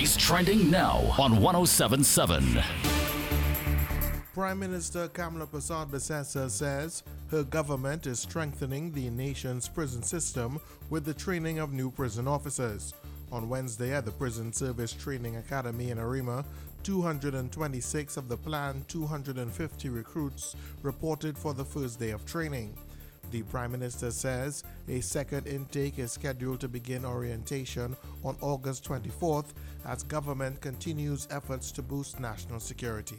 Stories trending now on 1077. Prime Minister Kamala Persad-Bissessar says her government is strengthening the nation's prison system with the training of new prison officers. On Wednesday at the Prison Service Training Academy in Arima, 226 of the planned 250 recruits reported for the first day of training. The Prime Minister says a second intake is scheduled to begin orientation on August 24th as government continues efforts to boost national security.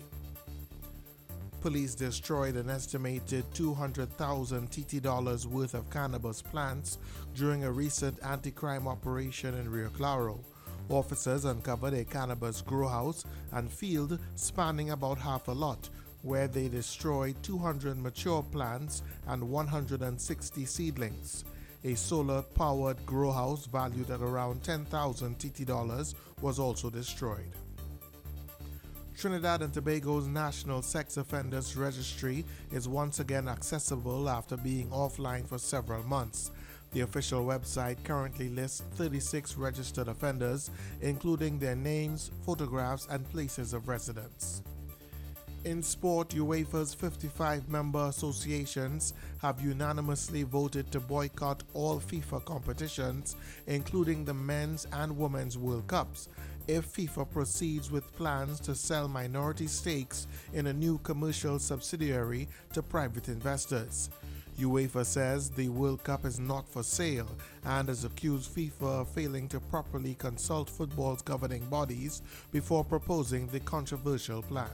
Police destroyed an estimated 200,000 TT dollars worth of cannabis plants during a recent anti-crime operation in Rio Claro. Officers uncovered a cannabis grow house and field spanning about half a lot, where they destroyed 200 mature plants and 160 seedlings. A solar-powered grow house valued at around 10,000 TT dollars was also destroyed. Trinidad and Tobago's National Sex Offenders Registry is once again accessible after being offline for several months. The official website currently lists 36 registered offenders, including their names, photographs, and places of residence. In sport, UEFA's 55 member associations have unanimously voted to boycott all FIFA competitions, including the Men's and Women's World Cups, if FIFA proceeds with plans to sell minority stakes in a new commercial subsidiary to private investors. UEFA says the World Cup is not for sale and has accused FIFA of failing to properly consult football's governing bodies before proposing the controversial plan.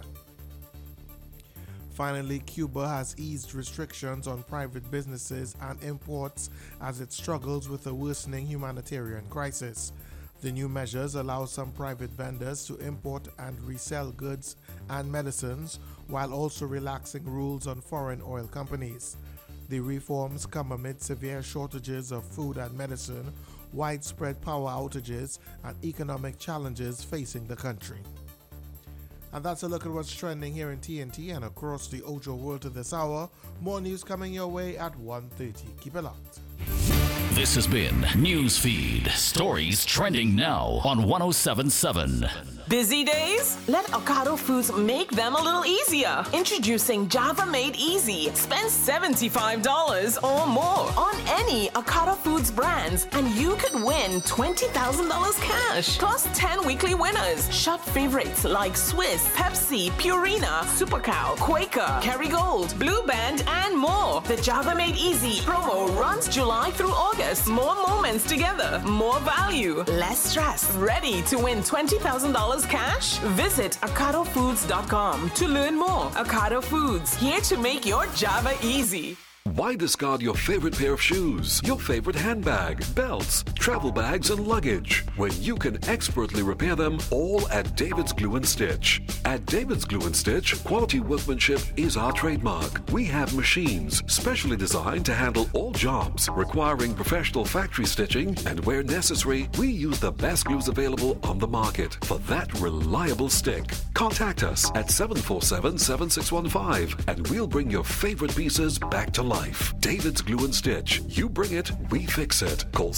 Finally, Cuba has eased restrictions on private businesses and imports as it struggles with a worsening humanitarian crisis. The new measures allow some private vendors to import and resell goods and medicines while also relaxing rules on foreign oil companies. The reforms come amid severe shortages of food and medicine, widespread power outages, and economic challenges facing the country. And that's a look at what's trending here in TNT and across the Ojo world to this hour. More news coming your way at 1:30. Keep it locked. This has been Newsfeed. Stories trending now on 1077. Busy days? Let Ocado Foods make them a little easier. Introducing Java Made Easy. Spend $75 or more on any Ocado Foods brands and you could win $20,000 cash. Plus 10 weekly winners. Shop favorites like Swiss, Pepsi, Purina, Super Cow, Quaker, Kerrygold, Blue Band, and more. The Java Made Easy promo runs July through August. More moments together. More value. Less stress. Ready to win $20,000 cash? Visit OcadoFoods.com to learn more. Ocado Foods, here to make your Java easy. Why discard your favorite pair of shoes, your favorite handbag, belts, travel bags, and luggage when you can expertly repair them all at David's Glue and Stitch? At David's Glue and Stitch, quality workmanship is our trademark. We have machines specially designed to handle all jobs requiring professional factory stitching, and where necessary, we use the best glues available on the market for that reliable stick. Contact us at 747-7615 and we'll bring your favorite pieces back to life. David's Glue and Stitch. You bring it, we fix it. Call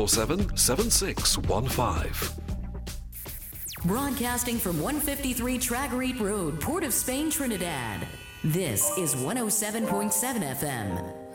747-7615. Broadcasting from 153 Tragarete Road, Port of Spain, Trinidad. This is 107.7 FM.